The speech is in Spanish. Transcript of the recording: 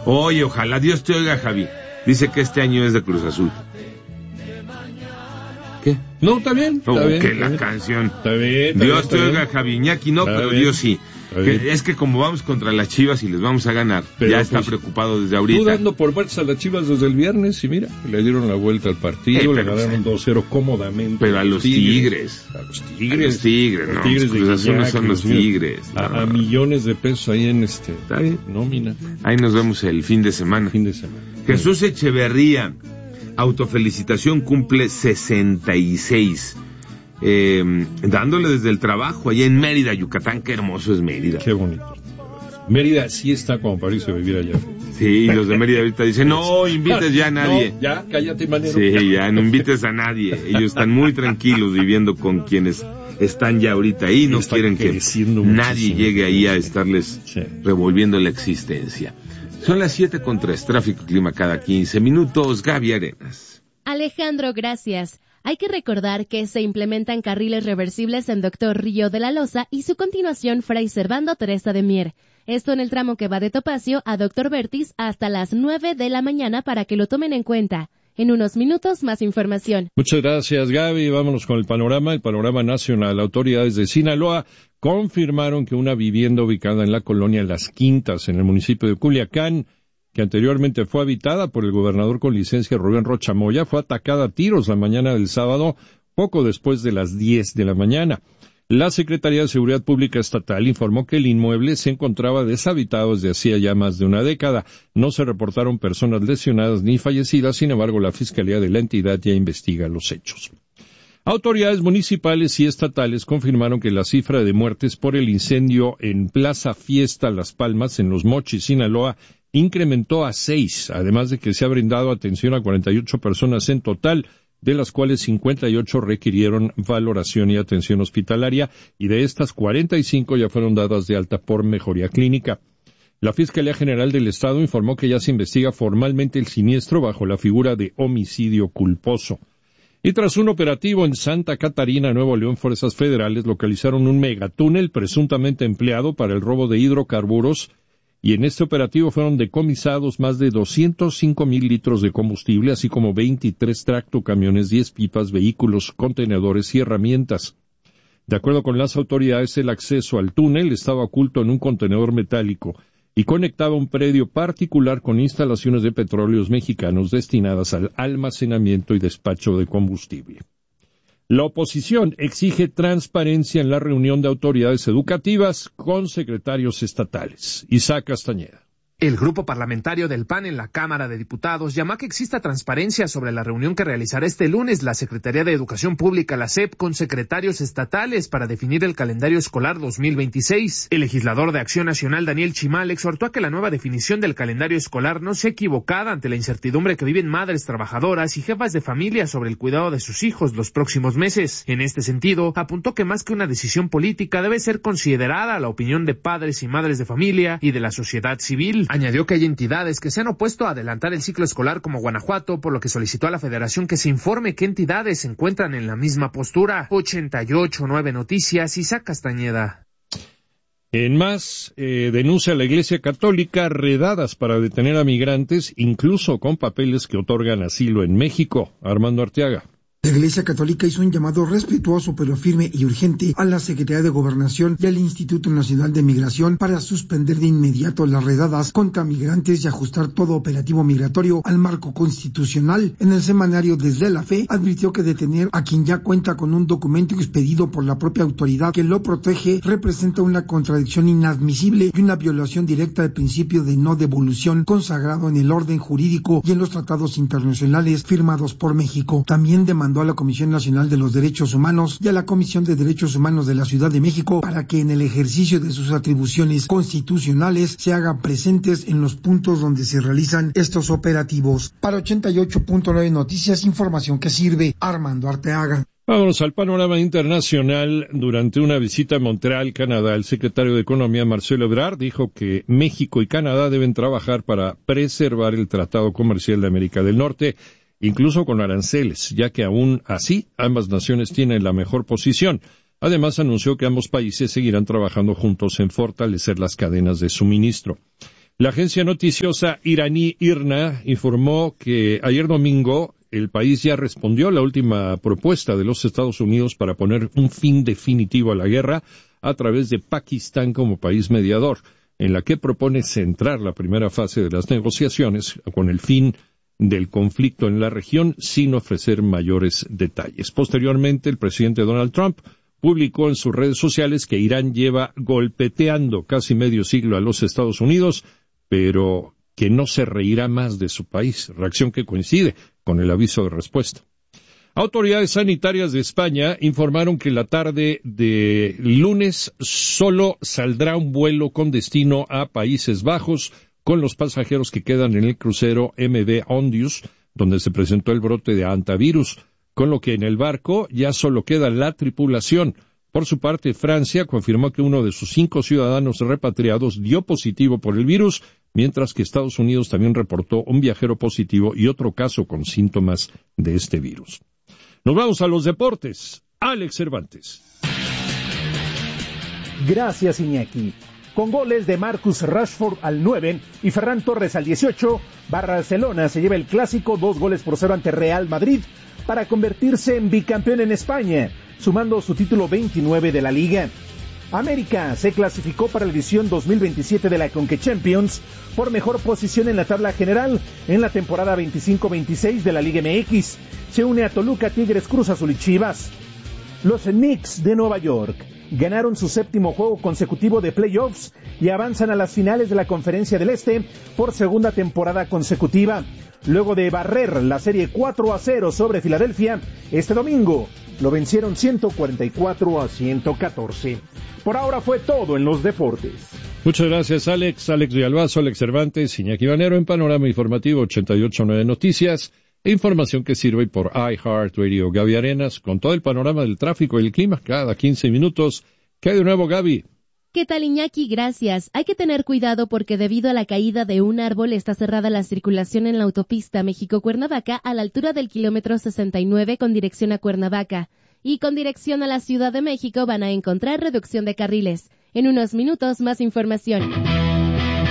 Oye, ojalá Dios te oiga, Javi. Dice que este año es de Cruz Azul. ¿Qué? No, está bien. Está bien, que está la bien. canción. Está bien. Dios te oiga, Javi. Iñaki no, Está pero bien. Dios sí. Es que como vamos contra las Chivas y les vamos a ganar, Pero ya está pues, preocupado desde ahorita. Tú dando por muertas a las Chivas desde el viernes y mira, le dieron la vuelta al partido, le ganaron 2-0 cómodamente. Pero a los Tigres. A los A Tigres. los Tigres, no. Los Tigres de Cruz Azul no Guiñac, son los Tigres. A millones de pesos ahí en Está bien. nómina. Ahí nos vemos el fin de semana. Jesús Echeverría, autofelicitación, cumple 66. Dándole desde el trabajo allá en Mérida, Yucatán. Qué hermoso es Mérida. Qué bonito. Mérida sí está como para irse a vivir allá. Sí, los de Mérida ahorita dicen, no invites ya a nadie. No, ya, cállate, manero. Sí, ya, no invites a nadie. Ellos están muy tranquilos viviendo con quienes están ya ahorita ahí. No quieren que nadie llegue ahí a estarles revolviendo la existencia. Son las 7:03, tráfico y clima cada 15 minutos. Gaby Arenas. Alejandro, gracias. Hay que recordar que se implementan carriles reversibles en Doctor Río de la Loza y su continuación Fray Servando Teresa de Mier. Esto en el tramo que va de Topacio a Doctor Vertis hasta las 9 de la mañana para que lo tomen en cuenta. En unos minutos, más información. Muchas gracias, Gaby. Vámonos con el panorama nacional. Autoridades de Sinaloa confirmaron que una vivienda ubicada en la colonia Las Quintas, en el municipio de Culiacán, que anteriormente fue habitada por el gobernador con licencia Rubén Rocha Moya, fue atacada a tiros la mañana del sábado, poco después de las 10 de la mañana. La Secretaría de Seguridad Pública Estatal informó que el inmueble se encontraba deshabitado desde hacía ya más de una década. No se reportaron personas lesionadas ni fallecidas, sin embargo, la Fiscalía de la entidad ya investiga los hechos. Autoridades municipales y estatales confirmaron que la cifra de muertes por el incendio en Plaza Fiesta Las Palmas, en Los Mochis, Sinaloa, incrementó a 6, además de que se ha brindado atención a 48 personas en total, de las cuales 58 requirieron valoración y atención hospitalaria, y de estas 45 ya fueron dadas de alta por mejoría clínica. La Fiscalía General del Estado informó que ya se investiga formalmente el siniestro bajo la figura de homicidio culposo. Y tras un operativo en Santa Catarina, Nuevo León, fuerzas federales localizaron un megatúnel presuntamente empleado para el robo de hidrocarburos, y en este operativo fueron decomisados más de 205,000 litros de combustible, así como 23 tractocamiones, 10 pipas, vehículos, contenedores y herramientas. De acuerdo con las autoridades, el acceso al túnel estaba oculto en un contenedor metálico y conectaba un predio particular con instalaciones de petróleos mexicanos destinadas al almacenamiento y despacho de combustible. La oposición exige transparencia en la reunión de autoridades educativas con secretarios estatales. Isaac Castañeda. El grupo parlamentario del PAN en la Cámara de Diputados llama a que exista transparencia sobre la reunión que realizará este lunes la Secretaría de Educación Pública, la SEP, con secretarios estatales para definir el calendario escolar 2026. El legislador de Acción Nacional, Daniel Chimal, exhortó a que la nueva definición del calendario escolar no sea equivocada ante la incertidumbre que viven madres trabajadoras y jefas de familia sobre el cuidado de sus hijos los próximos meses. En este sentido, apuntó que más que una decisión política debe ser considerada la opinión de padres y madres de familia y de la sociedad civil. Añadió que hay entidades que se han opuesto a adelantar el ciclo escolar como Guanajuato, por lo que solicitó a la Federación que se informe qué entidades se encuentran en la misma postura. 88.9 Noticias, Isaac Castañeda. En más, denuncia la Iglesia Católica redadas para detener a migrantes, incluso con papeles que otorgan asilo en México. Armando Arteaga. La Iglesia Católica hizo un llamado respetuoso pero firme y urgente a la Secretaría de Gobernación y al Instituto Nacional de Migración para suspender de inmediato las redadas contra migrantes y ajustar todo operativo migratorio al marco constitucional. En el semanario Desde la Fe advirtió que detener a quien ya cuenta con un documento expedido por la propia autoridad que lo protege representa una contradicción inadmisible y una violación directa del principio de no devolución consagrado en el orden jurídico y en los tratados internacionales firmados por México. También demandó a la Comisión Nacional de los Derechos Humanos y a la Comisión de Derechos Humanos de la Ciudad de México para que en el ejercicio de sus atribuciones constitucionales se hagan presentes en los puntos donde se realizan estos operativos. Para 88.9 Noticias, información que sirve. Armando Arteaga. Vámonos al panorama internacional. Durante una visita a Montreal, Canadá, el secretario de Economía, Marcelo Ebrard, dijo que México y Canadá deben trabajar para preservar el Tratado Comercial de América del Norte, incluso con aranceles, ya que aún así ambas naciones tienen la mejor posición. Además, anunció que ambos países seguirán trabajando juntos en fortalecer las cadenas de suministro. La agencia noticiosa iraní IRNA informó que ayer domingo el país ya respondió a la última propuesta de los Estados Unidos para poner un fin definitivo a la guerra a través de Pakistán como país mediador, en la que propone centrar la primera fase de las negociaciones con el fin del conflicto en la región sin ofrecer mayores detalles. Posteriormente, el presidente Donald Trump publicó en sus redes sociales que Irán lleva golpeteando casi medio siglo a los Estados Unidos, pero que no se reirá más de su país, reacción que coincide con el aviso de respuesta. Autoridades sanitarias de España informaron que la tarde de lunes solo saldrá un vuelo con destino a Países Bajos con los pasajeros que quedan en el crucero MV Ondius, donde se presentó el brote de hantavirus, con lo que en el barco ya solo queda la tripulación. Por su parte, Francia confirmó que uno de sus 5 ciudadanos repatriados dio positivo por el virus, mientras que Estados Unidos también reportó un viajero positivo y otro caso con síntomas de este virus. Nos vamos a los deportes. Alex Cervantes. Gracias, Iñaki. Con goles de Marcus Rashford al 9 y Ferran Torres al 18, Barcelona se lleva el clásico 2-0 ante Real Madrid para convertirse en bicampeón en España, sumando su título 29 de la Liga. América se clasificó para la edición 2027 de la CONCACHAMPIONS por mejor posición en la tabla general en la temporada 25-26 de la Liga MX. Se une a Toluca, Tigres, Cruz Azul y Chivas. Los Knicks de Nueva York ganaron su 7º juego consecutivo de playoffs y avanzan a las finales de la Conferencia del Este por segunda temporada consecutiva. Luego de barrer la serie 4-0 sobre Filadelfia, este domingo lo vencieron 144-114. Por ahora fue todo en los deportes. Muchas gracias, Alex. Alex Villalbazo, Alex Cervantes, Iñaki Banero en Panorama Informativo 88.9 Noticias. Información que sirve por iHeartRadio. Gaby Arenas, con todo el panorama del tráfico y el clima, cada 15 minutos. ¿Qué hay de nuevo, Gaby? ¿Qué tal, Iñaki? Gracias. Hay que tener cuidado porque debido a la caída de un árbol está cerrada la circulación en la autopista México-Cuernavaca a la altura del kilómetro 69 con dirección a Cuernavaca. Y con dirección a la Ciudad de México van a encontrar reducción de carriles. En unos minutos, más información.